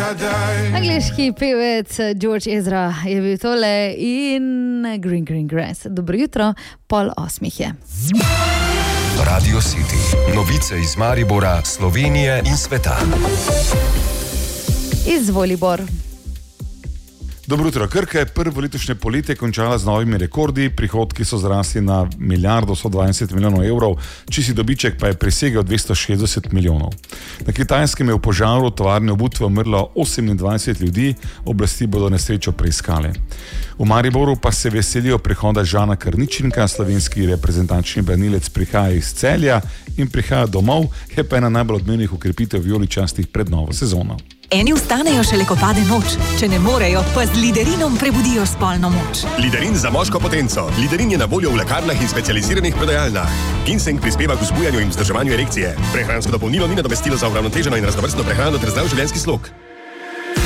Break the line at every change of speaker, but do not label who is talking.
Angliški pevec George Ezra je bil tole in Green Grass. Dobro jutro, 7:30 je.
Radio City. Novice iz Maribora, Slovenije in sveta.
Izvoli, Bor.
Dobro jutro. Krka je prvo letošnje poletje končala z novimi rekordi, prihodki so zrasli na 1,120 milijonov evrov, čisti dobiček pa je presegel 260 milijonov. Na Kitajskem je v požaru tovarne obutve umrlo 28 ljudi, oblasti bodo nesrečo preiskale. V Mariboru pa se veselijo prihoda Žana Karničenka, slovenski reprezentančni branilec prihaja iz Celja in prihaja domov, je pa ena najbolj odmevnih ukrepitev vijoličastih pred novo sezono.
Eni vstanejo šele, ko pade noč. Če ne morejo, pa z Liderinom prebudijo spolno moč.
Liderin za moško potenco. Liderin je na voljo v lekarnah in specializiranih prodajalnah. Ginseng prispeva k vzbujanju in vzdrževanju erekcije. Prehransko dopolnilo ni nadomestilo za uravnoteženo in raznovrstno prehrano ter zdrav življenjski slog.